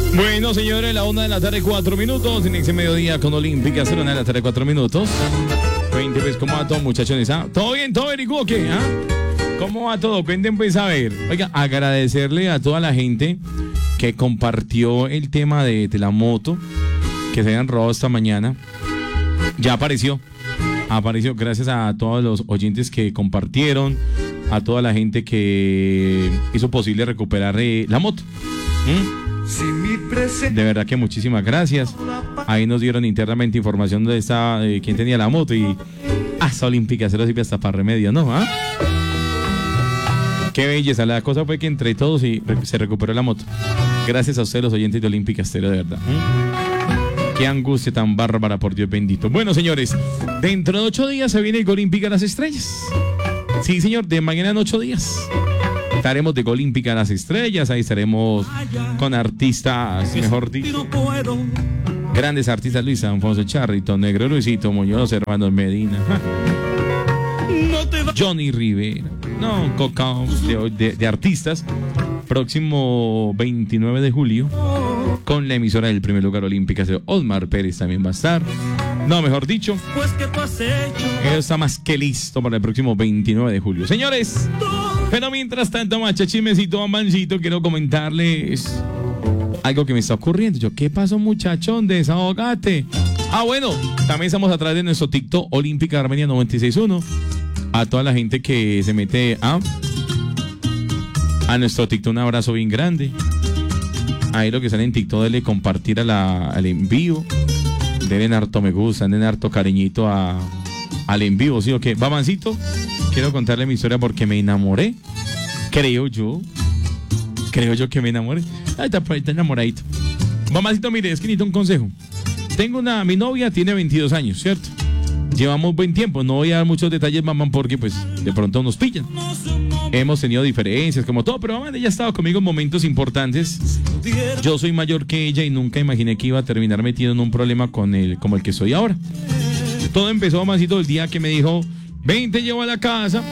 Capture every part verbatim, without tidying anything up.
Bueno, señores, la una de la tarde, cuatro minutos. En ese mediodía con Olímpica, cero una de la tarde, cuatro minutos. veinte, pues, ¿cómo va todo, muchachones? ¿Ah? ¿Todo bien? ¿Todo bien? ¿Y cómo qué? ¿Ah? ¿Cómo va todo? Cuenten, pues, a ver. Oiga, agradecerle a toda la gente que compartió el tema de, de la moto que se habían robado esta mañana. Ya apareció. Apareció gracias a todos los oyentes que compartieron, a toda la gente que hizo posible recuperar eh, la moto. ¿Mm? De verdad que muchísimas gracias. Ahí nos dieron internamente información de esta, de quién tenía la moto y ah, esa Olímpica se lo sirve hasta para remedio, ¿no? ¿Ah? Qué belleza. La cosa fue que entre todos y re- se recuperó la moto. Gracias a ustedes los oyentes de Olímpica Estéreo, de verdad. ¿Mm? Qué angustia tan bárbara, por Dios bendito. Bueno, señores, dentro de ocho días se viene el Olímpica a las Estrellas. Sí, señor, de mañana en ocho días. Estaremos de Olímpica a las Estrellas, ahí estaremos con artistas, mejor dicho, grandes artistas, Luis Alfonso Charrito, Negro Luisito Muñoz, Hermanos Medina, Johnny Rivera, no, coca de, de, de artistas, próximo veintinueve de julio, con la emisora del primer lugar Olímpica, Osmar Pérez también va a estar. No, mejor dicho, él está más que listo para el próximo veintinueve de julio. Señores, pero mientras tanto, macha, chismecito, mancito, quiero comentarles algo que me está ocurriendo. Yo, ¿qué pasó, muchachón? Desahogate. Ah, bueno, también estamos a través de nuestro TikTok, Olímpica Armenia noventa y seis punto uno. A toda la gente que se mete a, a nuestro TikTok, un abrazo bien grande. Ahí lo que sale en TikTok, denle compartir a la, al en vivo. Denle harto me gusta, denle harto cariñito a, al en vivo, ¿sí o qué? Va, mancito. Quiero contarle mi historia porque me enamoré. Creo yo. Creo yo que me enamoré. Ay, está, está enamoradito. Mamacito, mire, es que necesito un consejo. Tengo una, mi novia tiene veintidós años, ¿cierto? Llevamos buen tiempo. No voy a dar muchos detalles, mamá, porque pues de pronto nos pillan. Hemos tenido diferencias, como todo, pero mamá, ella ha estado conmigo en momentos importantes. Yo soy mayor que ella y nunca imaginé que iba a terminar metido en un problema con él, como el que soy ahora. Todo empezó, mamacito, el día que me dijo: ven, te llevo a la casa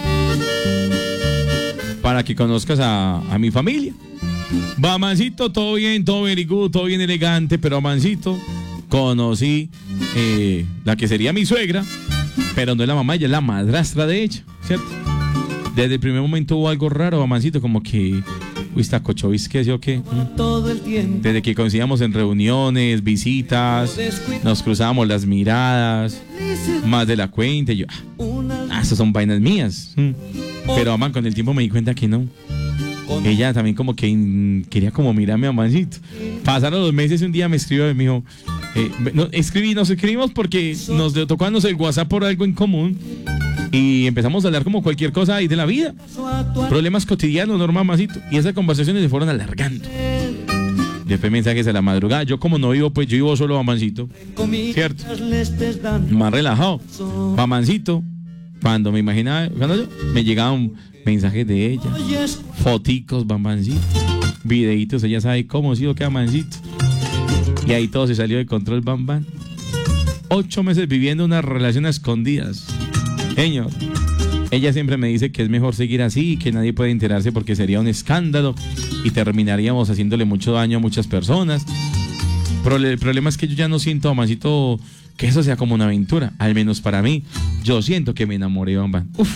para que conozcas a, a mi familia. Va, mancito, todo bien, todo very good, todo bien elegante, pero mancito, conocí eh, la que sería mi suegra, pero no es la mamá, ella es la madrastra de ella, ¿cierto? Desde el primer momento hubo algo raro, mancito, como que, uy, está cochovis, ¿qué es yo qué? ¿Mm? Desde que coincidíamos en reuniones, visitas, nos cruzábamos las miradas, más de la cuenta, y yo, ah, esas son vainas mías. ¿Mm? Pero, mamá, con el tiempo me di cuenta que no. Ella también como que in, quería como mirarme a mancito. Pasaron los meses y un día me escribió y me dijo, eh, no, escribí, nos escribimos porque nos tocó a el WhatsApp por algo en común y empezamos a hablar como cualquier cosa ahí de la vida, problemas cotidianos, normal, mamacito, y esas conversaciones se fueron alargando. Después mensajes a la madrugada. Yo como no vivo, pues yo vivo solo, mamancito, ¿cierto? Más relajado, mamancito. Cuando me imaginaba, cuando yo, me llegaban mensajes de ella, foticos, bambancito, videitos, ella sabe cómo sí o qué, bambancito. Y ahí todo se salió de control, bambán. Ocho meses viviendo una relación a escondidas. Señor, ella siempre me dice que es mejor seguir así, que nadie puede enterarse porque sería un escándalo y terminaríamos haciéndole mucho daño a muchas personas. Pero el problema es que yo ya no siento, bambancito, que eso sea como una aventura, al menos para mí. Yo siento que me enamoré, bambán. Uf.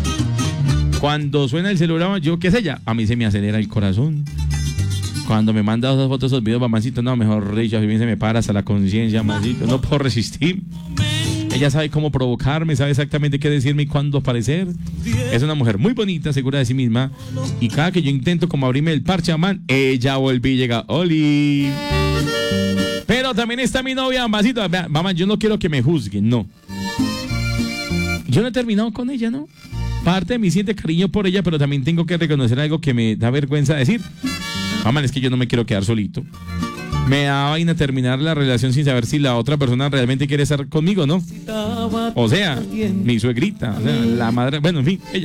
Cuando suena el celular, yo qué sé ella, a mí se me acelera el corazón. Cuando me manda esas fotos, esos videos, bambancito, no, mejor dicho, a mí se me para hasta la conciencia, bambancito, no puedo resistir. Ella sabe cómo provocarme, sabe exactamente qué decirme y cuándo aparecer. Es una mujer muy bonita, segura de sí misma. Y cada que yo intento como abrirme el parche, man, ella vuelve y llega, Oli. Pero también está mi novia, mamacito. Mamá, yo no quiero que me juzguen, no. Yo no he terminado con ella, ¿no? Parte de mí siente cariño por ella, pero también tengo que reconocer algo que me da vergüenza decir. Mamá, es que yo no me quiero quedar solito. Me da vaina terminar la relación sin saber si la otra persona realmente quiere estar conmigo, ¿no? O sea, mi suegrita, o sea, la madre, bueno, en fin, ella.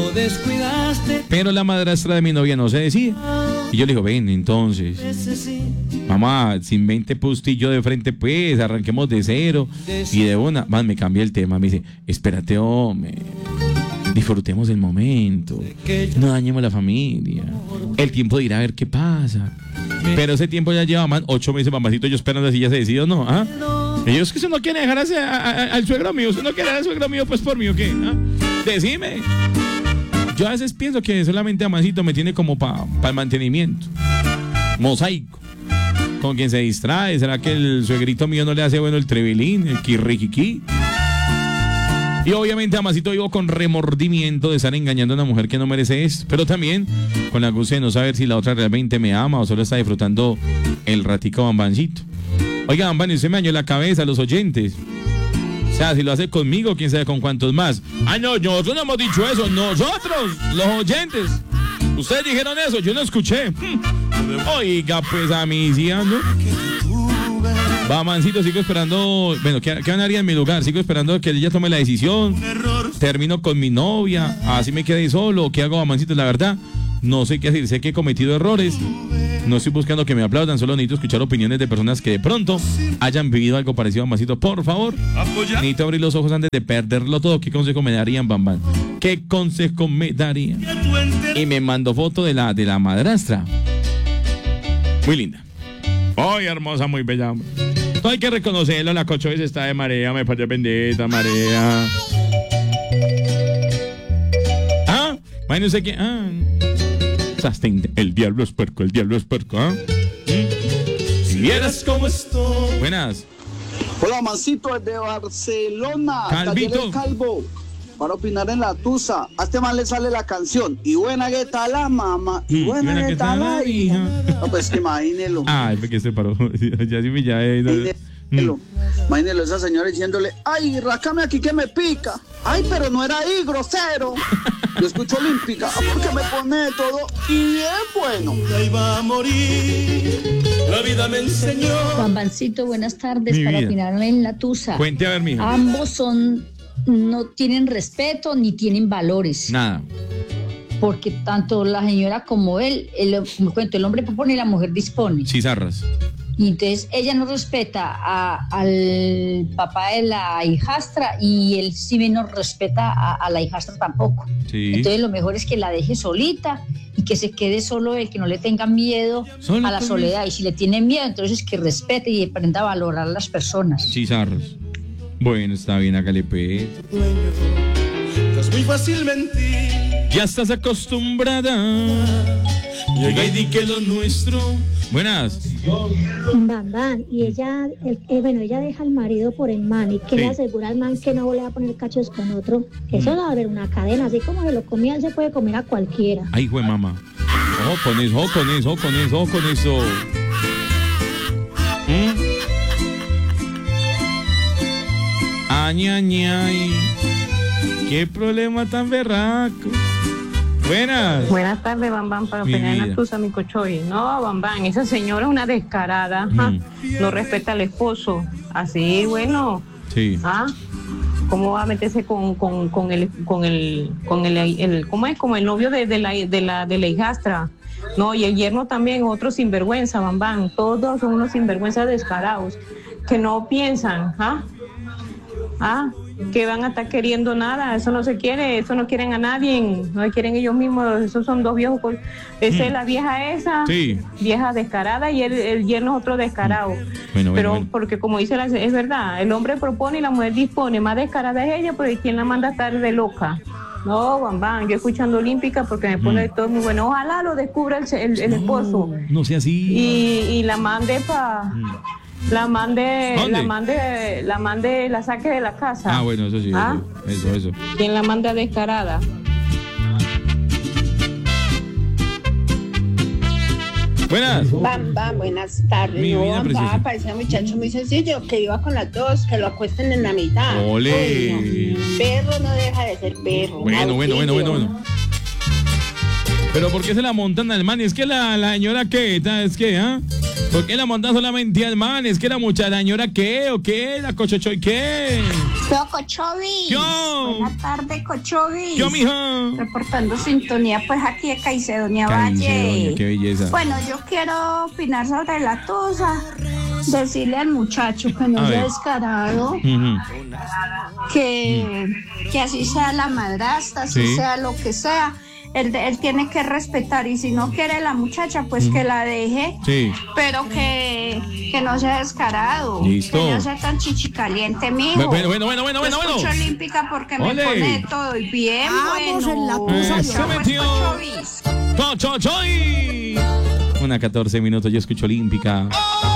Pero la madrastra de mi novia no se decide. Y yo le digo, ven, entonces, mamá, sin veinte pustillo de frente, pues, arranquemos de cero. Y de una, man, me cambié el tema, me dice, espérate, hombre. Disfrutemos el momento. No dañemos la familia. El tiempo dirá a ver qué pasa. Pero ese tiempo ya lleva más ocho meses, mamacito, yo esperando si ya se decide o no. ¿Ah? Ellos que eso no quieren dejar a ese, a, a, al suegro mío. Usted no quiere dejar al suegro mío, pues por mí o qué. ¿Ah? Decime. Yo a veces pienso que solamente Amancito me tiene como para pa el mantenimiento. Mosaico. Con quien se distrae. ¿Será que el suegrito mío no le hace bueno el trevilín, el kirriquiqui? Y obviamente Amancito vivo con remordimiento de estar engañando a una mujer que no merece esto, pero también con la angustia de no saber si la otra realmente me ama o solo está disfrutando el ratico Bambancito. Oiga, Bambán, usted me dañó la cabeza a los oyentes. O sea, si lo hace conmigo, quién sabe con cuántos más. Ah, no, nosotros no hemos dicho eso. Nosotros, los oyentes. Ustedes dijeron eso, yo no escuché. Oiga, pues a mí sí ando. Va, Mancito, sigo esperando. Bueno, ¿qué, qué van a hacer en mi lugar? Sigo esperando que ella tome la decisión. Termino con mi novia. Así me quedé solo. ¿Qué hago, Mancito? La verdad, no sé qué hacer. Sé que he cometido errores. No estoy buscando que me aplaudan. Solo necesito escuchar opiniones de personas que de pronto hayan vivido algo parecido a Mancito. Por favor, necesito abrir los ojos antes de perderlo todo. ¿Qué consejo me darían, Bam Bam? ¿Qué consejo me darían? Y me mandó foto de la, de la madrastra. Muy linda. Ay, hermosa, muy bella. No hay que reconocerlo, la Cochovis está de marea, me parece bendita, marea. Ah, bueno, no sé qué. Ah, el diablo es puerco, el diablo es puerco, ¿ah? ¿Mm? Si vieras cómo estoy. Buenas. Hola, Mancito, desde Barcelona. Calvito. Calvo. Para opinar en la tusa. A este man le sale la canción. Y buena gueta la mamá. Y buena, buena gueta la hija. No, pues que imagínelo. Ay, porque se paró. Ya sí me ya. Imagínelo. Imagínelo, esa señora diciéndole: ay, rascame aquí que me pica. Ay, pero no era ahí, grosero. Yo escucho olímpica. Porque me pone todo y es bueno. Ahí va a morir. La vida me enseñó. Bambancito, buenas tardes. Mi para vida. opinar en la tusa. Cuente a ver, mija. Ambos son. No tienen respeto ni tienen valores. Nada. Porque tanto la señora como él, el, como cuento, el hombre propone y la mujer dispone. Cizarras. Y entonces ella no respeta a, al papá de la hijastra y él sí menos respeta a, a la hijastra tampoco. Sí. Entonces lo mejor es que la deje solita y que se quede solo él, que no le tenga miedo Solo a la conmigo. soledad. Y si le tiene miedo, entonces que respete y aprenda a valorar a las personas. Cizarras. Bueno, está bien, hágale pues. Es muy fácil mentir. Ya estás acostumbrada. Llega y di que lo nuestro. Buenas. Bam, bam. Y ella, el, eh, bueno, ella deja al marido por el man y que Sí. le asegura al man que no le va a poner cachos con otro. Eso Mm. va a haber una cadena, así como se lo comía, él se puede comer a cualquiera. Ay, güey, mamá. Ojo con eso, ojo con eso, ojo con eso, ojo con eso. ¿Mm? Ay, ay, ay. Qué problema tan berraco. Buenas. Buenas tardes, Bam Bam, para Mi opinar en vida. la tusa, mi cochoy. No, Bam Bam, esa señora es una descarada. Mm. ¿Ah? No respeta al esposo. Así, bueno. Sí. ¿Ah? ¿Cómo va a meterse con, con, con el, con el, con el, el, ¿cómo es? Como el novio de, de la, de la, de la hijastra. No, y el yerno también, otro sinvergüenza, Bam Bam. Todos son unos sinvergüenzas descarados que no piensan, ¿ah? ¿Ah? Que van a estar queriendo nada, eso no se quiere, eso no quieren a nadie, no quieren ellos mismos, esos son dos viejos, col- esa Mm. es la vieja esa, Sí. vieja descarada y el, el yerno es otro descarado, Bueno, bueno, pero bueno. porque como dice la, es verdad, el hombre propone y la mujer dispone, más descarada es ella, pero ¿quién la manda a estar de loca? No, Bam Bam, yo escuchando Olímpica porque me pone Mm. todo muy bueno, ojalá lo descubra el, el, el esposo No, no sea así. y, y la mande para... Mm. La mande, ¿Dónde? la mande, la mande, la saque de la casa. Ah, bueno, eso sí. ¿Ah? Eso, eso. eso. ¿Quién la manda descarada? Buenas. Bam, bam, buenas tardes. Mi no, vida Bam, preciosa. Bam, parece un muchacho muy sencillo, que iba con las dos, que lo acuesten en la mitad. Ole. Uy, no. Perro no deja de ser perro. Bueno, bueno, bueno, bueno, Auxilio. bueno. Pero ¿por qué se la montan al man? Es que la, la señora qué, es que, ¿ah? ¿Por qué la montan solamente al man? Es que la muchacha, la señora qué, o qué, la cochochoy qué. Yo, Cochovis. Yo. Buenas tardes, Cochovis. Yo, mija. Reportando sintonía, pues aquí de Caicedonia Caicedonia, Valle. qué belleza. Bueno, yo quiero opinar sobre la tusa. decirle al muchacho que no A sea ver. descarado, Ujú. que, que así sea la madrastra, así Sí. sea lo que sea, él, él tiene que respetar, y si no quiere la muchacha, pues que la deje, Sí. pero que, que no sea descarado, Listo. que no sea tan chichicaliente, mijo. Bueno, bueno, bueno, bueno, bueno, Yo escucho bueno. olímpica porque me Ole. pone de todo y bien Vamos bueno. en la tusa Eso Chao, pues, metió. Cochovis. ¡Cho, cho, choy! Una catorce minutos, yo escucho Olímpica.